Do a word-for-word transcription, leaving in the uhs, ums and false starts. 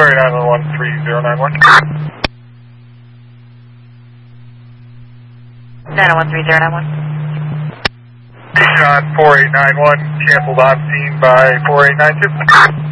Sorry, nine one one three zero nine one. nine one three zero nine one. Sean four eight nine one, canceled on scene by four eight nine two.